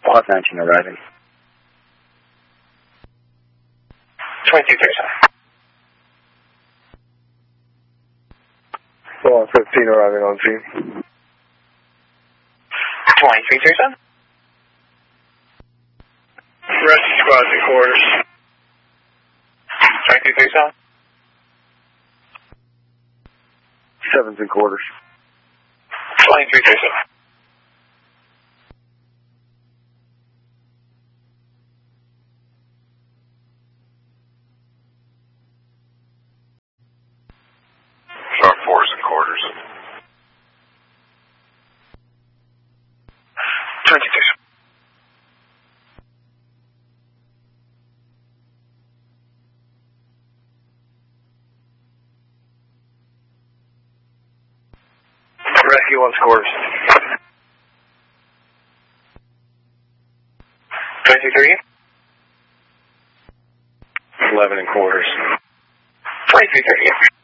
Squad 19 arriving. 2237. Squad 15 arriving on scene. 2337. Rest of squad's in quarters. 2237. 7's in quarters. 2337. Sharp 4's in quarters. 2237. Rescue 1's quarters. 23. 11 in quarters. 2338.